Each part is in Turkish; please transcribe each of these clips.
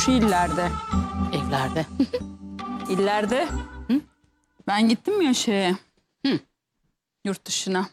Şu illerde. Evlerde. İllerde. Hı? Ben gittim ya şeye. Hı. Yurt dışına.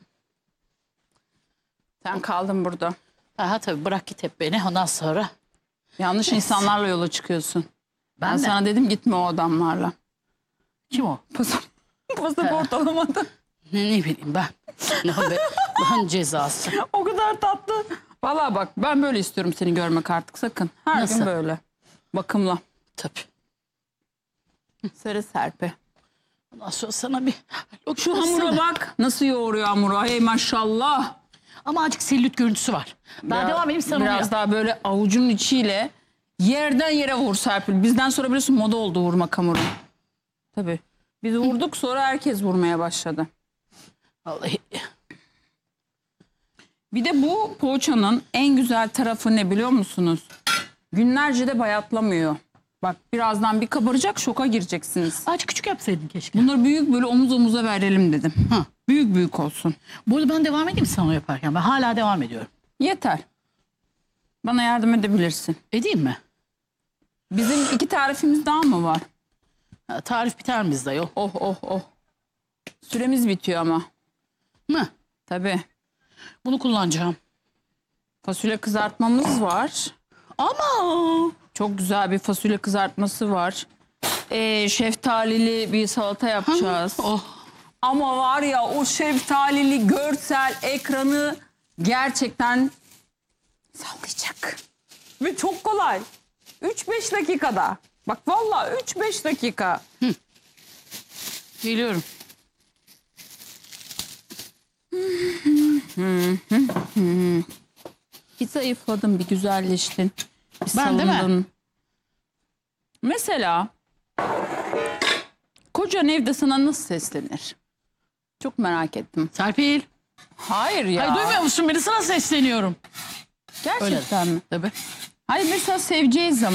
Sen kaldın burada. Aha tabii bırak git hep beni ondan sonra. Yanlış insanlarla yola çıkıyorsun. Ben de. sana dedim gitme o adamlarla. Kim o? Pasaport alamadı. Ne bileyim ben. Ben cezası. O kadar tatlı. Vallahi bak ben böyle istiyorum seni görmek artık sakın. Her Nasıl? gün böyle. Bakımla. Tabii. Sarı serpe. Ondan sonra sana bir... Şu hamura bak. Nasıl yoğuruyor hamuru. Hey maşallah. Ama azıcık selülit görüntüsü var. Daha devam edeyim sana. Biraz daha böyle avucunun içiyle yerden yere vur Serpil. Bizden sonra biliyorsun moda oldu vurmak hamuru. Tabii. Biz vurduk sonra herkes vurmaya başladı. Vallahi. Bir de bu poğaçanın en güzel tarafı ne biliyor musunuz? Günlerce de bayatlamıyor. Bak birazdan bir kabaracak, şoka gireceksiniz. Azıcık küçük yapsaydın keşke. Bunları büyük böyle omuz omuza verelim dedim. Ha. Büyük büyük olsun. Bu arada ben devam edeyim sana yaparken. Ben hala devam ediyorum. Yeter. Bana yardım edebilirsin. Edeyim mi? Bizim 2 tarifimiz daha mı var? Ha, tarif biter mi bizde yok? Oh oh oh. Süremiz bitiyor ama. Mı? Tabii. Bunu kullanacağım. Fasulye kızartmamız var. Ama Çok güzel bir fasulye kızartması var. Şeftalili bir salata yapacağız. oh. Ama var ya o şeftalili görsel ekranı gerçekten sallayacak. Ve çok kolay. 3-5 dakikada. Bak vallahi 3-5 dakika. Geliyorum. Bir zayıfladın, bir güzelleştin. Bir Ben değil mi? salındın. Mesela kocan evde sana nasıl seslenir? Çok merak ettim. Serpil. Hayır ya. Ay duymuyor musun beni? Sana sesleniyorum. Gerçekten mi? Tabii. Hayır mesela seveceği zaman.